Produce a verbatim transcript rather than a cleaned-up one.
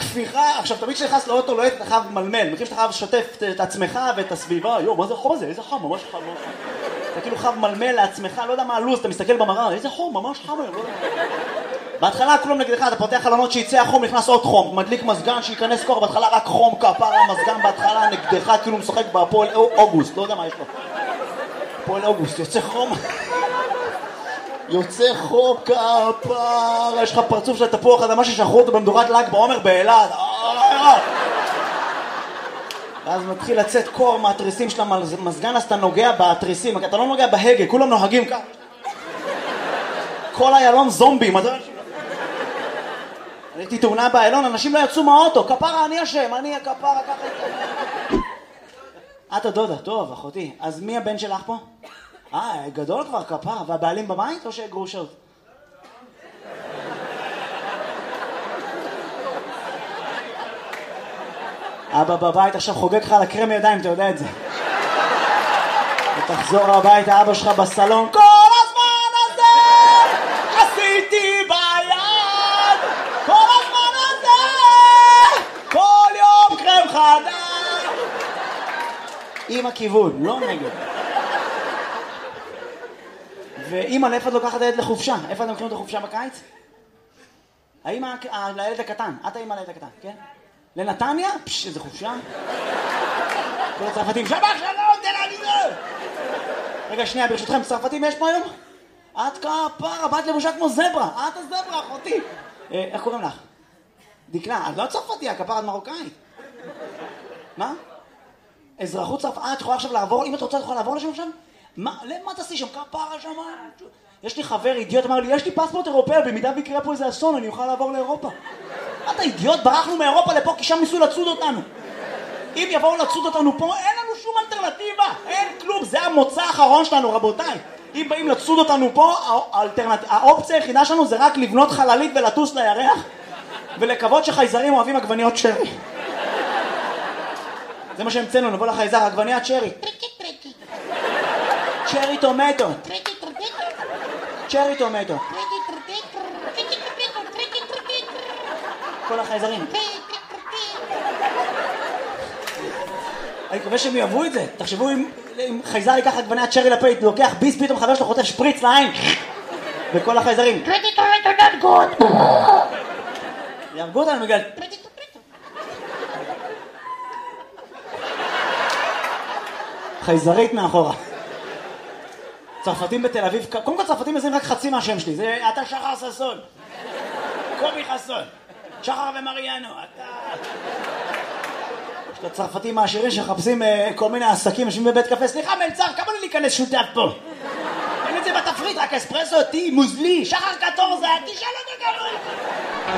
תפיחה, עכשיו תמיד כשנכנס לאוטו לא אתה חייב מלמל, מכיר שאתה חייב לשתף את עצמך ואת הסביבה, יו, מה זה החום הזה? איזה חם, ממש חם, ממש חם. אתה כאילו חייב מלמל לעצמך, לא יודע מה הלוז, אתה מסתכל במראה, איזה חום, ממש חם היום, לא יודע. בהתחלה כולם נגדך, אתה פותח חלונות שיצא החום, נכנס עוד חום, מדליק מזגן, שיכנס קור, בהתחלה רק חום, כפרה, מזגן בהתחלה נגדך, כאילו משחק בהפועל אוגוסט, לא יודע מה יש לו. הפועל אוגוסט, יוצא חום. יוצא חום כפרה, יש לך פרצוף של תפוח אדמה ששחרו אותו במדורת ל"ג בעומר באילת. ואז מתחיל לצאת קור מהתריסים של המזגן, אז אתה נוגע בתריסים, אתה לא נוגע בהגה, כולם נוהגים ככה. כל איילון זומבים. הייתי תאונה באיילון, אנשים לא יצאו מהאוטו, כפרה אני אשם, אני הכפרה ככה. את הדודה, טוב אחותי, אז מי הבן שלך פה? אה, גדול כבר כפרה, והבעלים בבית או שגרושות? אבא בבית עכשיו חוגג לך על הקרם ידיים, אתה יודע את זה. ותחזור הביתה, אבא שלך בסלון, כל הזמן הזה עשיתי ביד, כל הזמן הזה, כל יום קרם חדש. עם הכיוון, לא נגד. ואמא, לאיפה את לוקחת את הילד לחופשה? איפה אתם מקריאים את החופשה בקיץ? האמא לילד הקטן, את האמא לילד הקטן, כן? לנתניה? פש, איזה חופשה. כל הצרפתים, שבח שלום, תל אביב. רגע, שנייה, ברשותכם, צרפתים יש פה היום? את כפרה, באת לבושה כמו זברה. את הזברה, אחותי. איך קוראים לך? דקלה, את לא צרפתיה, כפרה, את מרוקאית. מה? אזרחות צרפת, את יכולה עכשיו לעבור, אם את רוצה, את יכולה לעבור לשם שם? מה, למה תעשי שם? כפרה שם? יש לי חבר אידיוט, אמר לי, יש לי פספורט אירופאי, במידה ויקרה פה איזה אסון, אני אוכל לעבור לאירופה. אתה אידיוט, ברחנו מאירופה לפה, כי שם ניסו לצוד אותנו. אם יבואו לצוד אותנו פה, אין לנו שום אלטרנטיבה. אין כלום, זה המוצא האחרון שלנו, רבותיי. אם באים לצוד אותנו פה, האלטרנט... האופציה היחידה שלנו זה רק לבנות חללית ולטוס לירח, ולקוות שחייזרים אוהבים עגבניות שרי. זה מה שהמצאנו, נבוא לחייזר, עגבניית שרי. צ'רי טומטו. צ'רי טומטו. כל החייזרים. אני מקווה שהם יאהבו את זה. תחשבו אם חייזר ייקח עגבניית שרי לפייט, לוקח ביס, פתאום חבר שלו חוטף שפריץ לעין. וכל החייזרים. יהרגו אותנו בגלל. חייזרית מאחורה. צרפתים בתל אביב, קודם כל צרפתים מזים רק חצי מהשם שלי, זה אתה שחר ססון, קובי חסון, שחר ומריאנו, אתה... יש את הצרפתים העשירים שחפשים כל מיני עסקים, יושבים בבית קפה, סליחה מלצר, כמה לי להיכנס שותף פה? אין את זה בתפריט, רק אספרסו, טי, מוזלי, שחר קטור זה, תשאל אותו כמה.